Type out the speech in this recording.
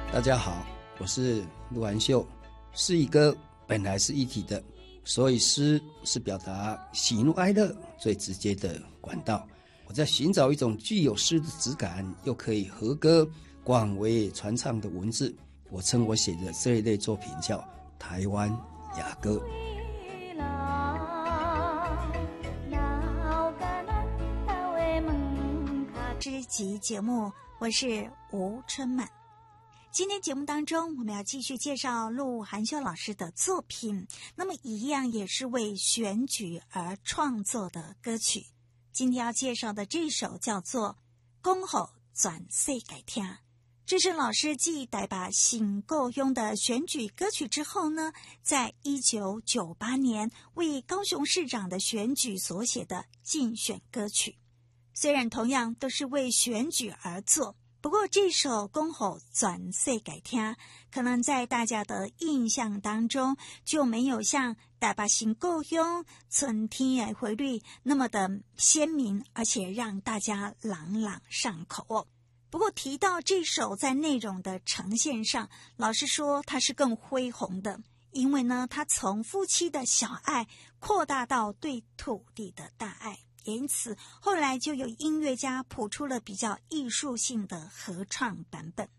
大家好，我是陆含秀。诗与歌本来是一体的，所以诗是表达喜怒哀乐最直接的管道。我在寻找一种具有诗的质感，又可以和歌广为传唱的文字。我称我写的这一类作品叫台湾雅歌。 这集节目我是吴春满。今天节目当中，我们要继续介绍陆含秀老师的作品，那么一样也是为选举而创作的歌曲。今天要介绍的这首叫做《讲予全世界听》，这是老师继台北新够用的选举歌曲之后呢，在1998年为高雄市长的选举所写的竞选歌曲。虽然同样都是为选举而作，不过这首讲予全世界听，可能在大家的印象当中就没有像台北新够用春天的回绿那么的鲜明，而且让大家朗朗上口哦。不过提到这首在内容的呈现上，老实说它是更恢宏的，因为呢，它从夫妻的小爱扩大到对土地的大爱。因此后来就有音乐家谱出了比较艺术性的合唱版本。